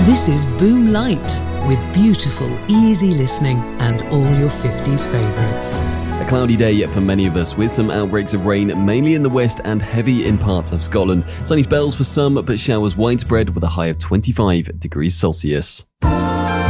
This is Boom Light, with beautiful, easy listening and all your 50s favourites. A cloudy day for many of us, with some outbreaks of rain, mainly in the west and heavy in parts of Scotland. Sunny spells for some, but showers widespread with a high of 25 degrees Celsius.